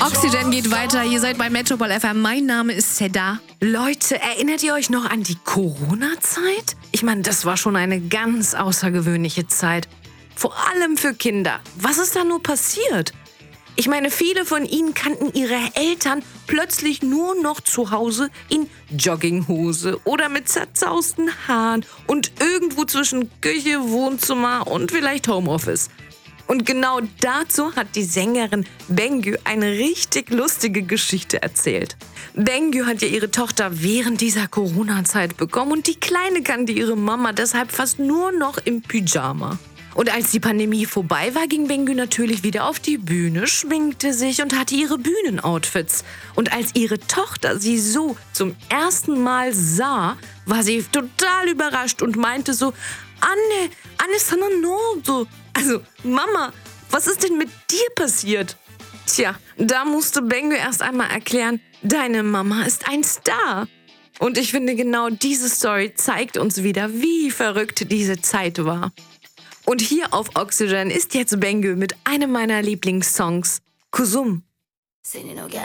Oxygen geht weiter. Ihr seid bei Metropol FM. Mein Name ist Seda. Leute, erinnert ihr euch noch an die Corona-Zeit? Ich meine, das war schon eine ganz außergewöhnliche Zeit. Vor allem für Kinder. Was ist da nur passiert? Ich meine, viele von ihnen kannten ihre Eltern plötzlich nur noch zu Hause in Jogginghose oder mit zerzausten Haaren und irgendwo zwischen Küche, Wohnzimmer und vielleicht Homeoffice. Und genau dazu hat die Sängerin Bengü eine richtig lustige Geschichte erzählt. Bengü hat ja ihre Tochter während dieser Corona-Zeit bekommen und die Kleine kannte ihre Mama deshalb fast nur noch im Pyjama. Und als die Pandemie vorbei war, ging Bengü natürlich wieder auf die Bühne, schminkte sich und hatte ihre Bühnenoutfits. Und als ihre Tochter sie so zum ersten Mal sah, war sie total überrascht und meinte so, Anne sana ne oldu? Also, Mama, was ist denn mit dir passiert? Tja, da musste Bengü erst einmal erklären, deine Mama ist ein Star. Und ich finde, genau diese Story zeigt uns wieder, wie verrückt diese Zeit war. Und hier auf Oxygen ist jetzt Bengü mit einem meiner Lieblingssongs, Kusum.